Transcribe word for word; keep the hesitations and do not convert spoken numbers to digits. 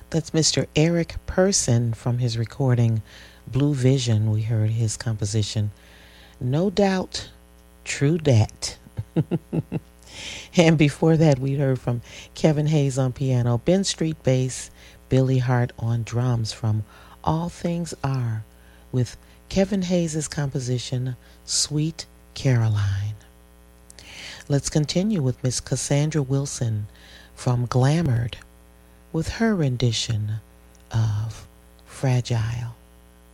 That's Mister Eric Person from his recording Blue Vision. We heard his composition, No Doubt, True Dat. And before that, we heard from Kevin Hayes on piano, Ben Street bass, Billy Hart on drums from All Things Are with Kevin Hayes' composition, Sweet Caroline. Let's continue with Miss Cassandra Wilson from Glamored with her rendition of Fragile.